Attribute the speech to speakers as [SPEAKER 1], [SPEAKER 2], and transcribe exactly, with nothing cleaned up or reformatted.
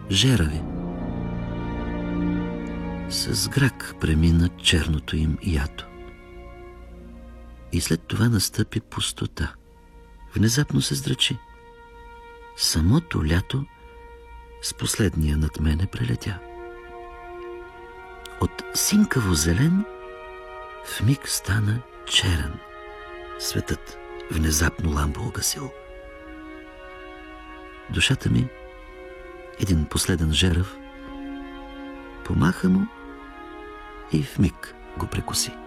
[SPEAKER 1] жерави. С грак премина черното им ято. И след това настъпи пустота. Внезапно се здрачи. Самото лято с последния над мене прелетя. От синкаво зелен в миг стана черен. Светът внезапно лампа угасил. Душата ми, един последен жерав, помаха му и в миг го прекоси.